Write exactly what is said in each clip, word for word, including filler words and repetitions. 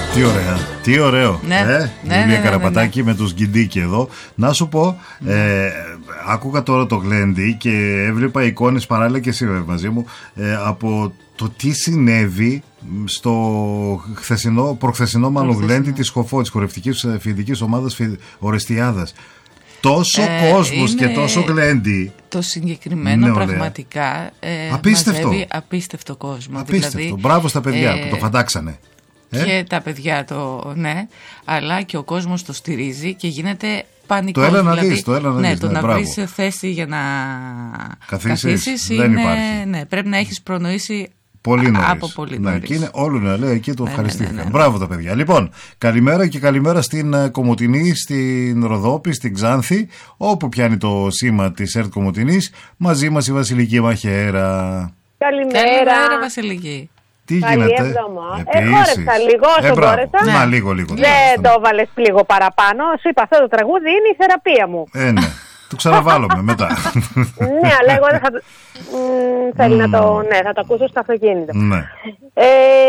Τι ωραία, τι ωραίο. Ναι, ε, ναι, Λίλια ναι, ναι, Καραπατάκη ναι, ναι. με τους Γκιντίκη εδώ. Να σου πω, ε, άκουγα τώρα το Γλέντι και έβλεπα εικόνες παράλληλα και εσύ μαζί μου ε, από το τι συνέβη στο χθεσινό, προχθεσινό μάλλον Γλέντι της Χοφό, της χορευτικής φοιτητικής ομάδας Ορεστιάδας. Τόσο ε, κόσμος και τόσο Γλέντι. Το συγκεκριμένο ναι, πραγματικά ε, απίστευτο. μαζεύει απίστευτο κόσμο. Απίστευτο. Δηλαδή, μπράβο στα παιδιά ε, που το φαντάξανε. Και ε? τα παιδιά το ναι, αλλά και ο κόσμος το στηρίζει και γίνεται πανικός. Το έλα να δηλαδή, δεις, το έλα να ναι, δεις. Το ναι, να μπράβο. βρεις θέση για να καθίσεις, καθίσεις δεν είναι, υπάρχει. Ναι, πρέπει να έχεις προνοήσει πολύ νωρίς. από πολύ νωρίς. Ναι, και είναι όλο να λέω εκεί το ναι, ευχαριστήθηκαν. Ναι, ναι, ναι. Μπράβο τα παιδιά. Λοιπόν, καλημέρα και καλημέρα στην Κομοτηνή, στην Ροδόπη, στην Ξάνθη, όπου πιάνει το σήμα της ΕΡΤ Κομοτηνής. Μαζί μας η Βασιλική Μαχαίρα. Καλημέρα. Καλημέρα, Βασιλική. Τι γίνεται? Ε, χόρεψα λίγο όσο ε, μπόρεσα. Ναι. Μα λίγο, λίγο. Δεν το έβαλες λίγο παραπάνω. Σου είπα, αυτό το τραγούδι είναι η θεραπεία μου. Ε, ναι. Το ξαναβάλουμε μετά. Ναι, αλλά εγώ δεν θα το... Mm, θέλει mm. να το... Ναι, θα το ακούσω στο αυτοκίνητο. Ναι. Ε,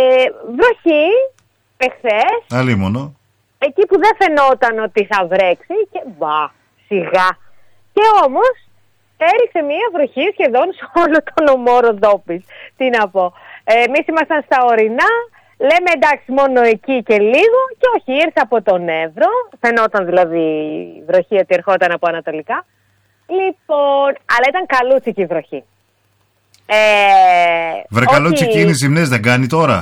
βροχή, εχθές. Αλίμονο. Εκεί που δεν φαινόταν ότι θα βρέξει και μπα, σιγά. Και όμως έριξε μία βροχή σχεδόν σε όλο τον νομό Ροδόπης. Τι να πω. Ε, εμείς ήμασταν στα ορεινά, λέμε εντάξει μόνο εκεί και λίγο και όχι, ήρθε από τον Εύρο, φαινόταν δηλαδή η βροχή ότι ερχόταν από ανατολικά. Λοιπόν, αλλά ήταν καλούτσικη η βροχή. Ε, Βρε όχι... καλούτσικη είναι ζημνές δεν κάνει τώρα.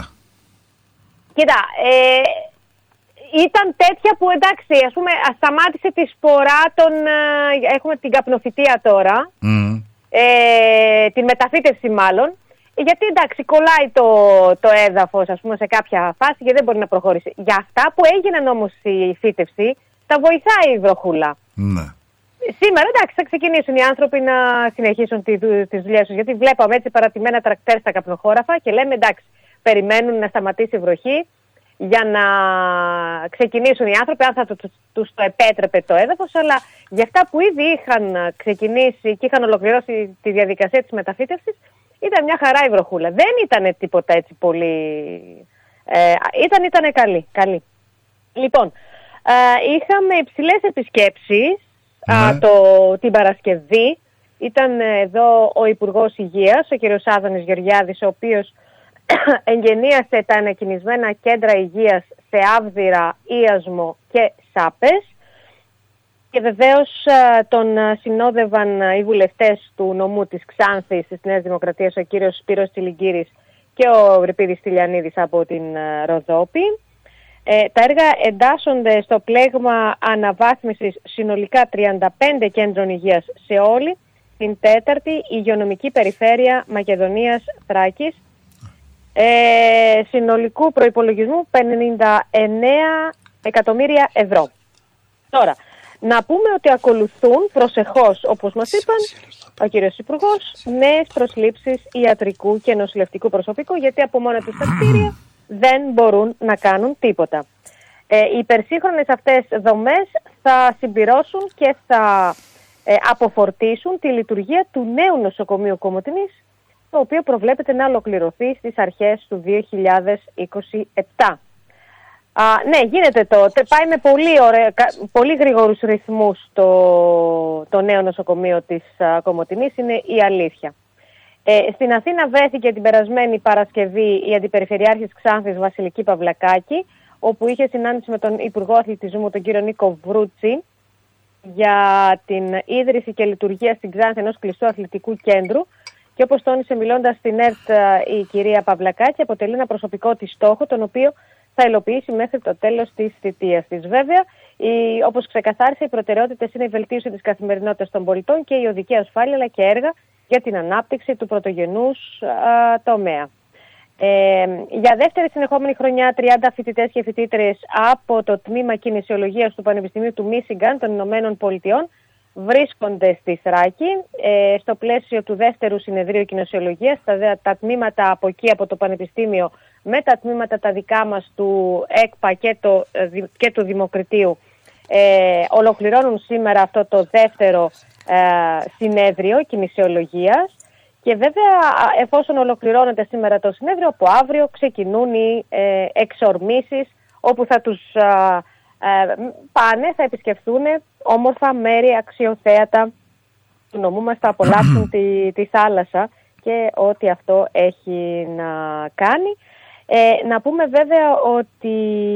Κοίτα, ε, ήταν τέτοια που εντάξει, ας πούμε, σταμάτησε τη σπορά των, έχουμε την καπνοφυτεία τώρα, mm. ε, την μεταφύτευση μάλλον, γιατί εντάξει κολλάει το, το έδαφος ας πούμε σε κάποια φάση και δεν μπορεί να προχωρήσει. Για αυτά που έγιναν όμως η φύτευση, τα βοηθάει η βροχούλα. Ναι. Σήμερα εντάξει θα ξεκινήσουν οι άνθρωποι να συνεχίσουν τη, τις δουλειές τους, γιατί βλέπαμε έτσι παρατημένα τρακτέρ στα καπνοχώραφα και λέμε εντάξει περιμένουν να σταματήσει η βροχή για να ξεκινήσουν οι άνθρωποι, αν θα το, τους, τους το επέτρεπε το έδαφος, αλλά για αυτά που ήδη είχαν ξεκινήσει και είχαν ολοκληρώσει τη διαδικασία της μεταφύτευσης, ήταν μια χαρά η βροχούλα. Δεν ήταν τίποτα έτσι πολύ... Ε, ήταν, ήταν καλή, καλή. Λοιπόν, ε, είχαμε υψηλές επισκέψεις ναι. το, την Παρασκευή. Ήταν εδώ ο Υπουργός Υγείας, ο κ. Άδωνης Γεωργιάδης, ο οποίος εγγενίασε τα ανακοινισμένα κέντρα υγείας σε Άβδυρα, Ίασμο και Σάπες. Και βεβαίως τον συνόδευαν οι βουλευτές του νομού της Ξάνθης της Νέας Δημοκρατίας, ο κύριος Σπύρος Τσιλιγκύρης και ο Ευρυπίδης Τηλιανίδης από την Ροδόπη. Ε, τα έργα εντάσσονται στο πλέγμα αναβάθμισης συνολικά τριάντα πέντε κέντρων υγείας σε όλη την τέταρτη υγειονομική περιφέρεια Μακεδονίας Θράκης, ε, συνολικού προϋπολογισμού πενήντα εννέα εκατομμύρια ευρώ. Τώρα, να πούμε ότι ακολουθούν προσεχώς, όπως μας είπαν ο κύριος Υπουργός, νέες προσλήψεις ιατρικού και νοσηλευτικού προσωπικού, γιατί από μόνα τους τα κτίρια δεν μπορούν να κάνουν τίποτα. Ε, οι υπερσύγχρονες αυτές δομές θα συμπληρώσουν και θα ε, αποφορτήσουν τη λειτουργία του νέου νοσοκομείου Κομοτηνής, το οποίο προβλέπεται να ολοκληρωθεί στις αρχές του δύο χιλιάδες είκοσι επτά. Α, ναι, γίνεται τότε. Πάει με πολύ, ωραία, πολύ γρήγορους ρυθμούς το, το νέο νοσοκομείο της α, Κομοτηνής, είναι η αλήθεια. Ε, στην Αθήνα βρέθηκε την περασμένη Παρασκευή η Αντιπεριφερειάρχης Ξάνθης Βασιλική Παυλακάκη, όπου είχε συνάντηση με τον Υπουργό Αθλητισμού, τον κύριο Νίκο Βρούτσι, για την ίδρυση και λειτουργία στην Ξάνθη ενός κλειστού αθλητικού κέντρου. Και όπως τόνισε μιλώντας στην ΕΡΤ η κυρία Παυλακάκη, αποτελεί ένα προσωπικό της στόχο, τον οποίο θα υλοποιήσει μέχρι το τέλος της θητείας της. Βέβαια, η, όπως ξεκαθάρισε, οι προτεραιότητες είναι η βελτίωση της καθημερινότητας των πολιτών και η οδική ασφάλεια, αλλά και έργα για την ανάπτυξη του πρωτογενούς α, τομέα. Ε, για δεύτερη συνεχόμενη χρονιά, τριάντα φοιτητές και φοιτήτρες από το Τμήμα Κινησιολογίας του Πανεπιστημίου του Μίσιγκαν των Ηνωμένων Πολιτειών βρίσκονται στη Θράκη, ε, στο πλαίσιο του δεύτερου συνεδρίου Κινησιολογίας. Τα, τα τμήματα από εκεί, από το Πανεπιστήμιο, με τα τμήματα τα δικά μας του ΕΚΠΑ και, το, και του Δημοκρατίου, ε, ολοκληρώνουν σήμερα αυτό το δεύτερο ε, συνέδριο Κινησιολογίας. Και βέβαια, εφόσον ολοκληρώνεται σήμερα το συνέδριο, από αύριο ξεκινούν οι ε, εξορμήσεις όπου θα τους α, ε, πάνε, θα επισκεφθούν όμορφα μέρη αξιοθέατα του νομού μας, θα απολαύσουν τη, τη θάλασσα και ό,τι αυτό έχει να κάνει. Ε, να πούμε βέβαια ότι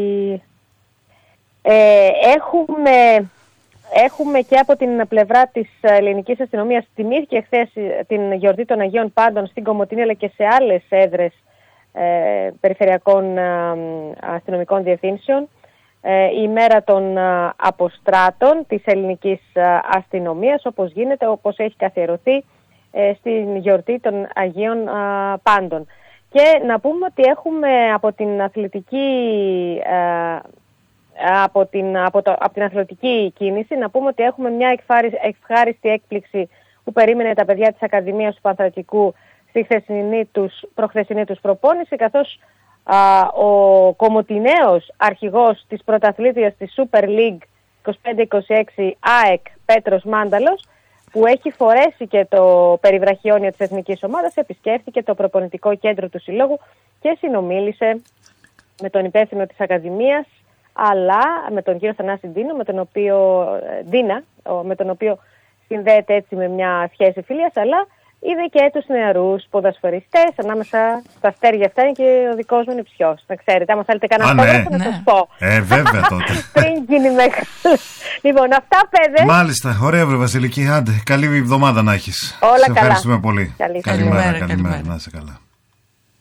ε, έχουμε, έχουμε και από την πλευρά της ελληνικής αστυνομίας, τιμήθηκε χθες την γιορτή των Αγίων Πάντων στην Κομοτηνή αλλά και σε άλλες έδρες ε, περιφερειακών ε, αστυνομικών διευθύνσεων, ε, η ημέρα των ε, αποστράτων της ελληνικής ε, αστυνομίας, όπως γίνεται, όπως έχει καθιερωθεί ε, στην γιορτή των Αγίων ε, Πάντων. Και να πούμε ότι έχουμε από την αθλητική, ε, από την, από το, από την αθλητική κίνηση, να πούμε ότι έχουμε μια ευχάριστη έκπληξη που περίμενε τα παιδιά της Ακαδημίας του Πανθρακικού στη χθεσινή τους, προχθεσινή τους προπόνηση, καθώς α, ο κομοτηναίος αρχηγός της πρωταθλήτριας της Super League είκοσι πέντε είκοσι έξι ΑΕΚ Πέτρος Μάνταλος, που έχει φορέσει και το περιβραχιόνιο της εθνικής ομάδας, επισκέφθηκε το προπονητικό κέντρο του Συλλόγου και συνομίλησε με τον υπεύθυνο της Ακαδημίας, αλλά με τον κύριο Θανάση Ντίνο, με τον οποίο, Ντίνα, με τον οποίο συνδέεται έτσι με μια σχέση φιλίας, αλλά είδε και τους νεαρούς ποδοσφαιριστές, ανάμεσα στα αστέρια αυτά είναι και ο δικός μου νηψιός. Να ξέρετε, άμα θέλετε κανένα αυτόγραφο ναι. να σας πω. Ε, βέβαια τότε. Πριν γίνει μεγάλο. Λοιπόν, αυτά παιδες. Μάλιστα, ωραία βρε Βασιλική, άντε, καλή εβδομάδα να έχεις. Όλα σε καλά. ευχαριστούμε πολύ. Καλή καλημέρα, καλημέρα, καλημέρα, καλημέρα. να είσαι καλά.